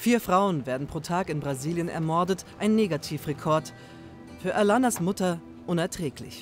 4 Frauen werden pro Tag in Brasilien ermordet, ein Negativrekord. Für Alanas Mutter unerträglich.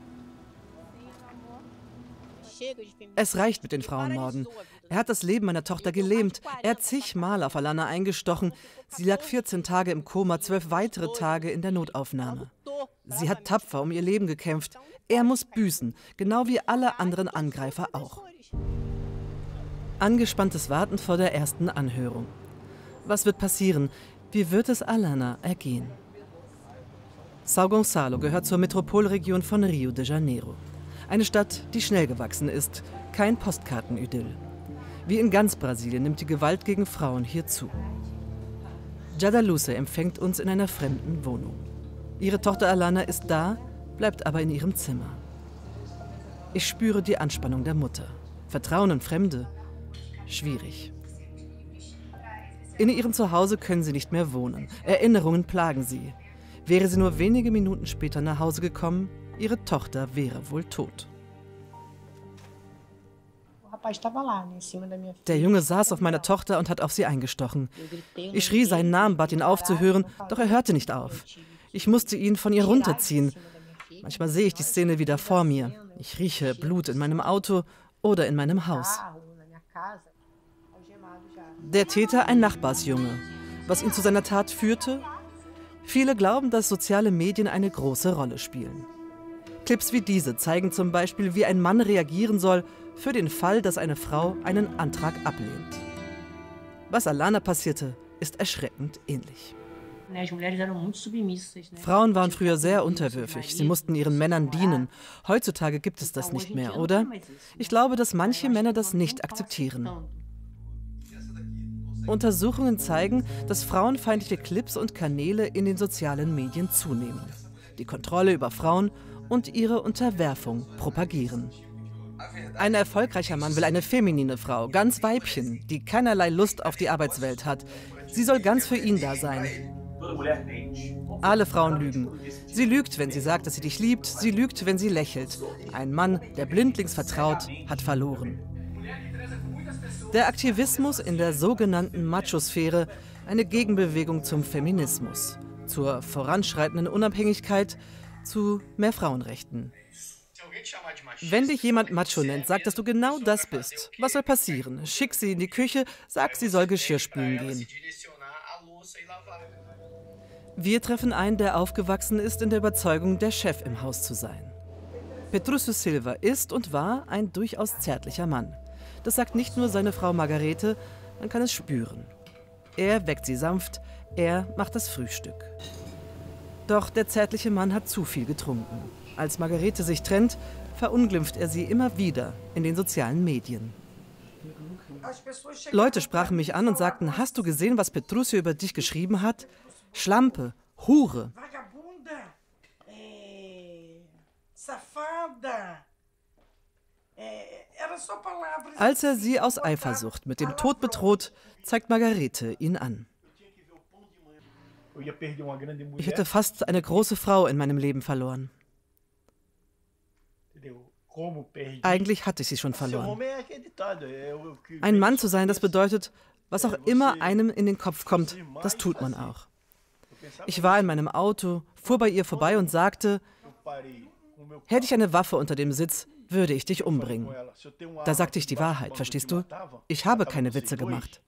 Es reicht mit den Frauenmorden. Er hat das Leben meiner Tochter gelähmt. Er hat zigmal auf Alana eingestochen. Sie lag 14 Tage im Koma, 12 weitere Tage in der Notaufnahme. Sie hat tapfer um ihr Leben gekämpft. Er muss büßen, genau wie alle anderen Angreifer auch. Angespanntes Warten vor der ersten Anhörung. Was wird passieren? Wie wird es Alana ergehen? São Gonçalo gehört zur Metropolregion von Rio de Janeiro. Eine Stadt, die schnell gewachsen ist, kein Postkartenidyll. Wie in ganz Brasilien nimmt die Gewalt gegen Frauen hier zu. Jadaluce empfängt uns in einer fremden Wohnung. Ihre Tochter Alana ist da, bleibt aber in ihrem Zimmer. Ich spüre die Anspannung der Mutter. Vertrauen in Fremde? Schwierig. In ihrem Zuhause können sie nicht mehr wohnen. Erinnerungen plagen sie. Wäre sie nur wenige Minuten später nach Hause gekommen, ihre Tochter wäre wohl tot. Der Junge saß auf meiner Tochter und hat auf sie eingestochen. Ich schrie seinen Namen, bat ihn aufzuhören, doch er hörte nicht auf. Ich musste ihn von ihr runterziehen. Manchmal sehe ich die Szene wieder vor mir. Ich rieche Blut in meinem Auto oder in meinem Haus. Der Täter ein Nachbarsjunge. Was ihn zu seiner Tat führte? Viele glauben, dass soziale Medien eine große Rolle spielen. Clips wie diese zeigen zum Beispiel, wie ein Mann reagieren soll für den Fall, dass eine Frau einen Antrag ablehnt. Was Alana passierte, ist erschreckend ähnlich. Frauen waren früher sehr unterwürfig. Sie mussten ihren Männern dienen. Heutzutage gibt es das nicht mehr, oder? Ich glaube, dass manche Männer das nicht akzeptieren. Untersuchungen zeigen, dass frauenfeindliche Clips und Kanäle in den sozialen Medien zunehmen. Die Kontrolle über Frauen und ihre Unterwerfung propagieren. Ein erfolgreicher Mann will eine feminine Frau, ganz Weibchen, die keinerlei Lust auf die Arbeitswelt hat. Sie soll ganz für ihn da sein. Alle Frauen lügen. Sie lügt, wenn sie sagt, dass sie dich liebt. Sie lügt, wenn sie lächelt. Ein Mann, der blindlings vertraut, hat verloren. Der Aktivismus in der sogenannten Machosphäre, eine Gegenbewegung zum Feminismus, zur voranschreitenden Unabhängigkeit, zu mehr Frauenrechten. Wenn dich jemand Macho nennt, sag, dass du genau das bist. Was soll passieren? Schick sie in die Küche, sag, sie soll Geschirr spülen gehen. Wir treffen einen, der aufgewachsen ist in der Überzeugung, der Chef im Haus zu sein. Petrúcio Silva ist und war ein durchaus zärtlicher Mann. Das sagt nicht nur seine Frau Margarete, man kann es spüren. Er weckt sie sanft, er macht das Frühstück. Doch der zärtliche Mann hat zu viel getrunken. Als Margarete sich trennt, verunglimpft er sie immer wieder in den sozialen Medien. Leute sprachen mich an und sagten, hast du gesehen, was Petrúcio über dich geschrieben hat? Schlampe, Hure. Als er sie aus Eifersucht mit dem Tod bedroht, zeigt Margarete ihn an. Ich hätte fast eine große Frau in meinem Leben verloren. Eigentlich hatte ich sie schon verloren. Ein Mann zu sein, das bedeutet, was auch immer einem in den Kopf kommt, das tut man auch. Ich war in meinem Auto, fuhr bei ihr vorbei und sagte, hätte ich eine Waffe unter dem Sitz, würde ich dich umbringen. Da sagte ich die Wahrheit, verstehst du? Ich habe keine Witze gemacht.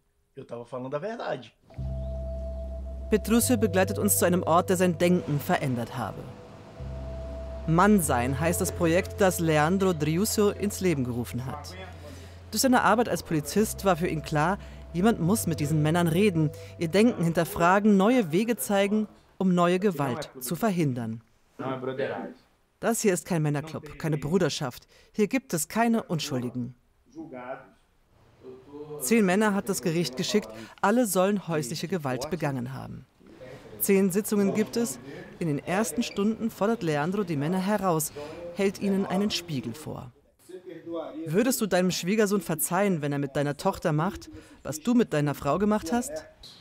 Petrúcio begleitet uns zu einem Ort, der sein Denken verändert habe. Mannsein heißt das Projekt, das Leandro Driusio ins Leben gerufen hat. Durch seine Arbeit als Polizist war für ihn klar, jemand muss mit diesen Männern reden, ihr Denken hinterfragen, neue Wege zeigen, um neue Gewalt zu verhindern. Das hier ist kein Männerclub, keine Bruderschaft. Hier gibt es keine Unschuldigen. 10 Männer hat das Gericht geschickt, alle sollen häusliche Gewalt begangen haben. 10 Sitzungen gibt es. In den ersten Stunden fordert Leandro die Männer heraus, hält ihnen einen Spiegel vor. Würdest du deinem Schwiegersohn verzeihen, wenn er mit deiner Tochter macht, was du mit deiner Frau gemacht hast?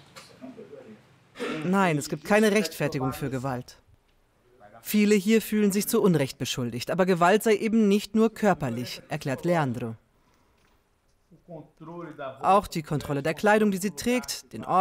Nein, es gibt keine Rechtfertigung für Gewalt. Viele hier fühlen sich zu Unrecht beschuldigt, aber Gewalt sei eben nicht nur körperlich, erklärt Leandro. Auch die Kontrolle der Kleidung, die sie trägt, den Ort,